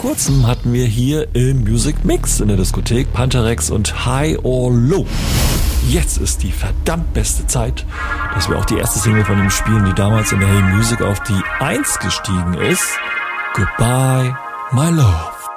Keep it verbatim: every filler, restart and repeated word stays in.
kurzem hatten wir hier im Music Mix in der Diskothek Panther-Rex und High or Low. Jetzt ist die verdammt beste Zeit, dass wir auch die erste Single von ihm spielen, die damals in der Hey Music auf die eins gestiegen ist. Goodbye, my love.